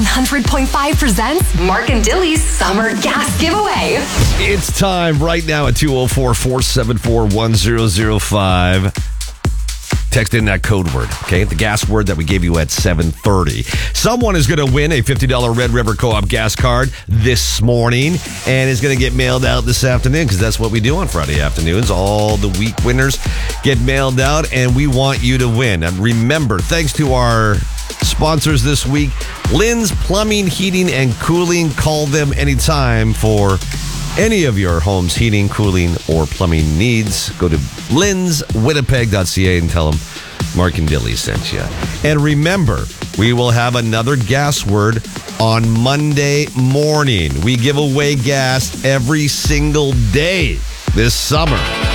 100.5 presents Mark and Dilly's Summer Gas Giveaway. It's time right now at 204-474-1005. Text in that code word, okay? The gas word that we gave you at 7:30. Someone is going to win a $50 Red River Co-op gas card this morning and is going to get mailed out this afternoon because that's what we do on Friday afternoons. All the week winners get mailed out and we want you to win. And remember, thanks to our sponsors this week, Lynn's Plumbing, Heating, and Cooling. Call them anytime for any of your home's heating, cooling, or plumbing needs. Go to lynswinnipeg.ca and tell them Mark and Dilly sent you. And remember, we will have another gas word on Monday morning. We give away gas every single day this summer.